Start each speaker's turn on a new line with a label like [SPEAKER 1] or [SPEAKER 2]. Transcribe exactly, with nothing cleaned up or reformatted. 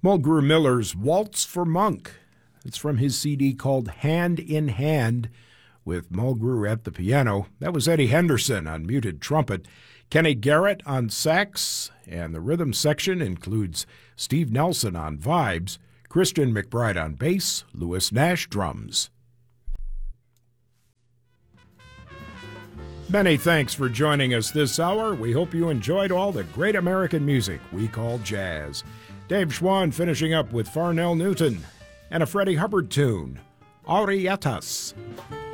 [SPEAKER 1] Mulgrew Miller's Waltz for Monk. It's from his C D called Hand in Hand, with Mulgrew at the piano. That was Eddie Henderson on muted trumpet, Kenny Garrett on sax, and the rhythm section includes Steve Nelson on vibes, Christian McBride on bass, Louis Nash drums. Many thanks for joining us this hour. We hope you enjoyed all the great American music we call jazz. Dave Schwann finishing up with Farnell Newton and a Freddie Hubbard tune, Arietas.